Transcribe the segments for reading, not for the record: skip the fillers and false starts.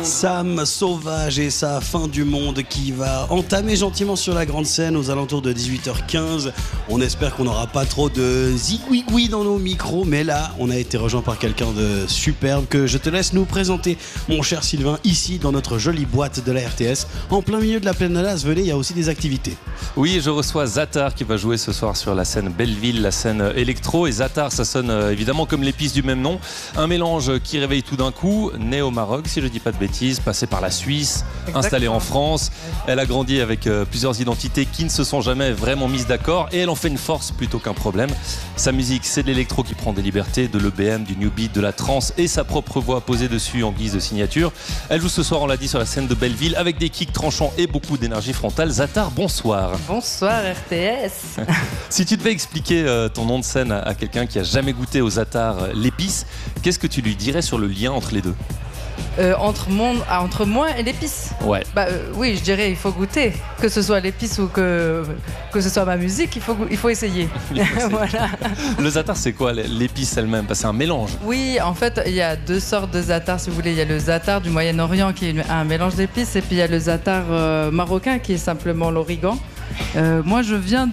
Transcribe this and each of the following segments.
Sam Sauvage et sa Fin du monde qui va entamer gentiment sur la grande scène aux alentours de 18h15. On espère qu'on n'aura pas trop de zigouigoui dans nos micros, mais là, on a été rejoint par quelqu'un de superbe que je te laisse nous présenter, mon cher Sylvain, ici dans notre jolie boîte de la RTS. En plein milieu de la plaine d'Alas, venez, il y a aussi des activités. Oui, je reçois Zatar qui va jouer ce soir sur la scène Belleville, la scène électro. Et Zatar, ça sonne évidemment comme l'épice du même nom. Un mélange qui réveille tout d'un coup, né au Maroc, si je dis pas de bêtises, passé par la Suisse, installée en France. Elle a grandi avec plusieurs identités qui ne se sont jamais vraiment mises d'accord et elle en fait une force plutôt qu'un problème. Sa musique, c'est de l'électro qui prend des libertés, de l'EBM, du new beat, de la trance et sa propre voix posée dessus en guise de signature. Elle joue ce soir, on l'a dit, sur la scène de Belleville avec des kicks tranchants et beaucoup d'énergie frontale. Zatar, bonsoir. Bonsoir RTS. Si tu devais expliquer ton nom de scène à quelqu'un qui a jamais goûté au Zatar l'épice, qu'est-ce que tu lui dirais sur le lien entre les deux ? Entre moi et l'épice. Ouais. Oui, je dirais il faut goûter. Que ce soit l'épice ou que ce soit ma musique, il faut essayer. Voilà. Le Zatar, c'est quoi l'épice elle-même ? C'est un mélange. Oui, en fait, il y a deux sortes de Zatar, si vous voulez. Il y a le Zatar du Moyen-Orient qui est un mélange d'épices, et puis il y a le Zatar marocain qui est simplement l'origan. Moi, je viens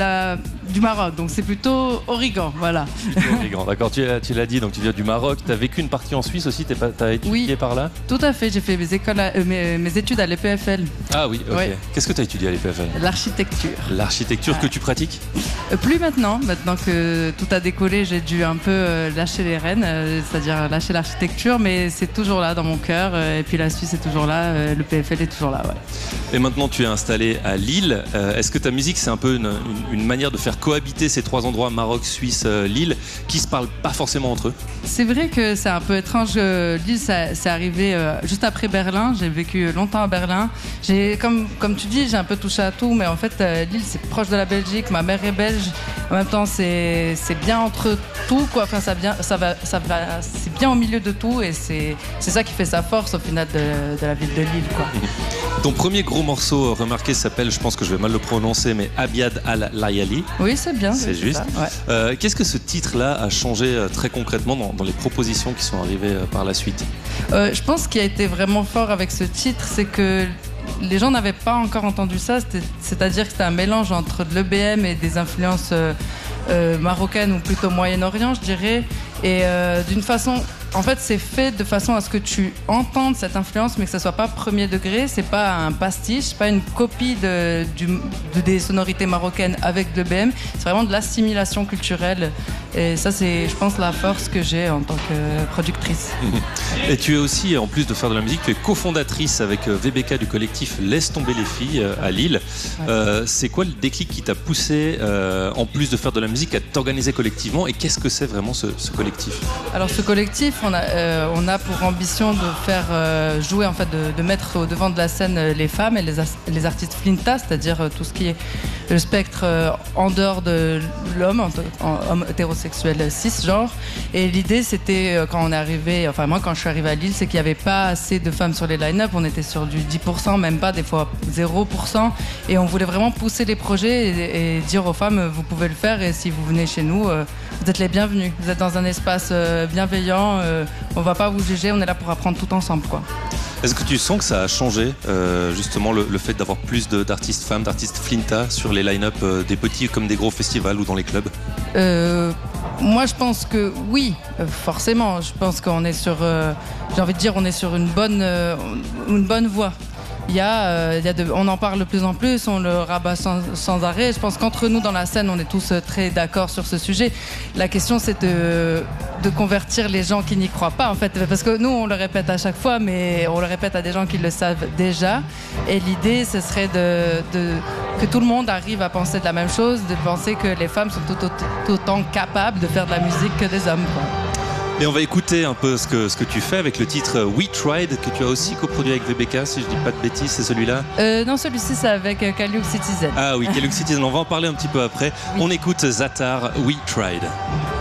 du Maroc, donc c'est plutôt origan, voilà. Origan, d'accord. Tu l'as dit, donc tu viens du Maroc. Tu as vécu une partie en Suisse aussi. T'as étudié par là ? Tout à fait. J'ai fait mes études à l'EPFL. Ah oui, ok. Ouais. Qu'est-ce que tu as étudié à l'EPFL ? L'architecture. L'architecture que tu pratiques ? Plus maintenant. Maintenant que tout a décollé, j'ai dû un peu lâcher les rênes, c'est-à-dire lâcher l'architecture, mais c'est toujours là dans mon cœur. Et puis la Suisse est toujours là, l'EPFL est toujours là. Ouais. Et maintenant, tu es installé à Lille. Est-ce que ta musique, c'est un peu une manière de faire cohabiter ces trois endroits, Maroc, Suisse, Lille, qui se parlent pas forcément entre eux ? C'est vrai que c'est un peu étrange. Lille, c'est arrivé juste après Berlin. J'ai vécu longtemps à Berlin. Comme tu dis, j'ai un peu touché à tout, mais en fait, Lille, c'est proche de la Belgique. Ma mère est belge. En même temps, c'est bien entre tout, quoi. Enfin, c'est bien au milieu de tout, et c'est ça qui fait sa force au final de la ville de Lille, quoi. Ton premier gros morceau remarqué s'appelle, je pense que je vais mal le prononcer, mais Abiad al-Layali. Oui, c'est bien. C'est juste. Ça, ouais. Qu'est-ce que ce titre-là a changé très concrètement dans les propositions qui sont arrivées par la suite ? Je pense qu'il a été vraiment fort avec ce titre, c'est que les gens n'avaient pas encore entendu ça, c'est-à-dire que c'était un mélange entre de l'EBM et des influences marocaines ou plutôt Moyen-Orient, je dirais, et d'une façon... En fait, c'est fait de façon à ce que tu entendes cette influence, mais que ça soit pas premier degré. C'est pas un pastiche, pas une copie des sonorités marocaines avec de l'EBM. C'est vraiment de l'assimilation culturelle. Et ça, c'est, je pense, la force que j'ai en tant que productrice. Et tu es aussi, en plus de faire de la musique, tu es cofondatrice avec VBK du collectif Laisse tomber les filles à Lille. Ouais. C'est quoi le déclic qui t'a poussé, en plus de faire de la musique, à t'organiser collectivement ? Et qu'est-ce que c'est vraiment ce collectif ? Alors, ce collectif, on a pour ambition de faire jouer, en fait, de mettre au devant de la scène les femmes et les artistes flinta, c'est-à-dire tout ce qui est le spectre en dehors de l'homme, homme hétérosexuel cisgenre. Et l'idée, c'était quand on est arrivé, enfin moi quand je suis arrivée à Lille, c'est qu'il n'y avait pas assez de femmes sur les line-up. On était sur du 10%, même pas, des fois 0%. Et on voulait vraiment pousser les projets et dire aux femmes, vous pouvez le faire, et si vous venez chez nous, vous êtes les bienvenus. Vous êtes dans un espace bienveillant. On va pas vous juger, on est là pour apprendre tout ensemble, quoi. Est-ce que tu sens que ça a changé, justement, le fait d'avoir plus d'artistes femmes, d'artistes flinta sur les line-up des petits comme des gros festivals ou dans les clubs ? Moi, je pense que oui, forcément. Je pense qu'on est sur, j'ai envie de dire, on est sur une bonne voie. On en parle de plus en plus, on le rabat sans arrêt. Je pense qu'entre nous, dans la scène, on est tous très d'accord sur ce sujet. La question, c'est de convertir les gens qui n'y croient pas, en fait. Parce que nous, on le répète à chaque fois, mais on le répète à des gens qui le savent déjà. Et l'idée, ce serait que tout le monde arrive à penser de la même chose, de penser que les femmes sont tout autant capables de faire de la musique que des hommes, quoi. Et on va écouter un peu ce que tu fais avec le titre We Tried, que tu as aussi coproduit avec VBK, si je dis pas de bêtises, c'est celui-là ? Non, celui-ci, c'est avec Kaliouk Citizen. Ah oui, Kaliouk Citizen, on va en parler un petit peu après. Oui. On écoute Zatar, We Tried.